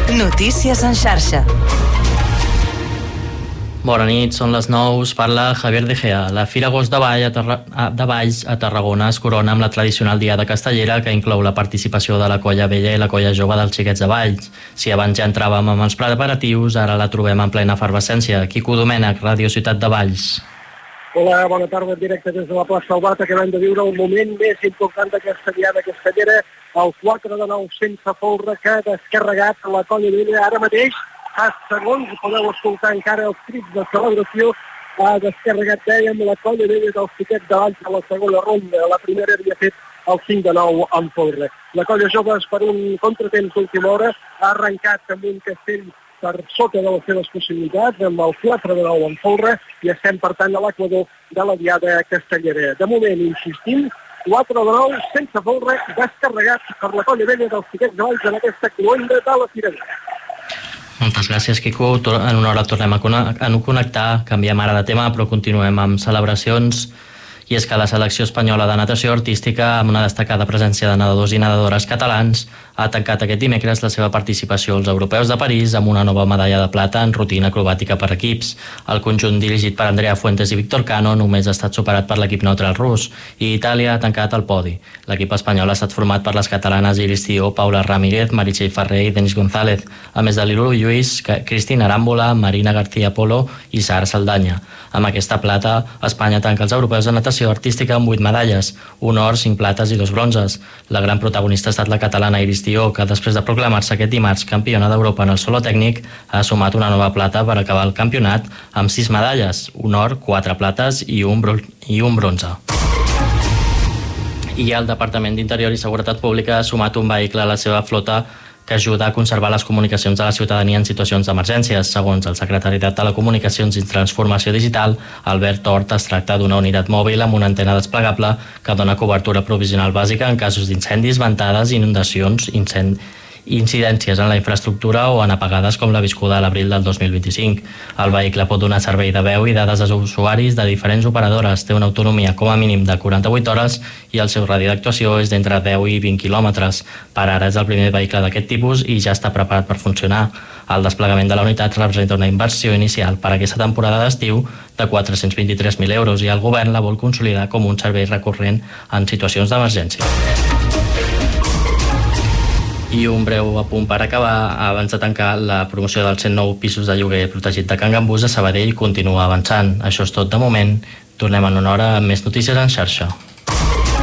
Notícies en xarxa. Bona nit, són les 9, us parla Javier De Gea. La Fira Agost de Valls a Tarragona es corona amb la tradicional Diada Castellera, que inclou la participació de la Colla Vella i la Colla Jove dels Xiquets de Valls. Si abans ja entràvem amb els preparatius, ara la trobem en plena efervescència. Quico Domènech, Ràdio Ciutat de Valls. Hola, bona tarda, en directe des de la plaça Albata, que vam de viure el moment més important d'aquesta Diada Castellera, el 4 de 9 sense folre, que ha descarregat la Colla Vella ara mateix. Fa segons, podeu escoltar encara els crits de celebració. Ha descarregat, dèiem, la Colla Vella dels Xiquets de Valls a la segona ronda. La primera havia fet el 5 de 9 amb folre. La Colla Joves, per un contratemps d'última hora, ha arrencat amb un castell per sota de les seves possibilitats, amb el 4 de 9 amb folre, i estem, per tant, a l'equador de la Diada Castellera. De moment, insistim, 4 de 9 sense folre, descarregat per la Colla Vella dels Xiquets de Valls en aquesta cloenda de la Firada. Moltes gràcies, Quico. En una hora tornem a connectar. Canviem ara de tema, però continuem amb celebracions. I és que la selecció espanyola de natació artística, amb una destacada presència de nedadors i nedadores catalans, ha tancat aquest dimecres la seva participació als Europeus de París amb una nova medalla de plata en rutina acrobàtica per equips. El conjunt dirigit per Andrea Fuentes i Víctor Cano només ha estat superat per l'equip neutral rus, i Itàlia ha tancat el podi. L'equip espanyol ha estat format per les catalanes Iris Tió, Paula Ramírez, Meritxell Ferrer i Denis González, a més de Lilu Lluís, Cristina Aràmbola, Marina García Polo i Sara Saldanya. Amb aquesta plata, Espanya tanca els Europeus de natació artística amb 8 medalles, un or, 5 plates i 2 bronzes. La gran protagonista ha estat la catalana Iris Tió, que després de proclamar-se aquest dimarts campiona d'Europa en el solo tècnic, ha sumat una nova plata per acabar el campionat amb 6 medalles, un or, 4 plates i un bronze. I el Departament d'Interior i Seguretat Pública ha sumat un vehicle a la seva flota que ajuda a conservar les comunicacions de la ciutadania en situacions d'emergències. Segons el secretari de Telecomunicacions i Transformació Digital, Albert Tort, es tracta d'una unitat mòbil amb una antena desplegable que dona cobertura provisional bàsica en casos d'incendis, ventades, inundacions, incidències en la infraestructura o en apagades com la viscuda a l'abril del 2025. El vehicle pot donar servei de veu i dades als usuaris de diferents operadores, té una autonomia com a mínim de 48 hores i el seu radi d'actuació és d'entre 10 i 20 quilòmetres. Per ara és el primer vehicle d'aquest tipus i ja està preparat per funcionar. El desplegament de la unitat representa una inversió inicial per a aquesta temporada d'estiu de 423.000 euros i el govern la vol consolidar com un servei recurrent en situacions d'emergència. I un breu apunt per acabar. Abans de tancar, la promoció dels 109 pisos de lloguer protegit de Can Gambús a Sabadell continua avançant. Això és tot de moment. Tornem en una hora amb més notícies en xarxa.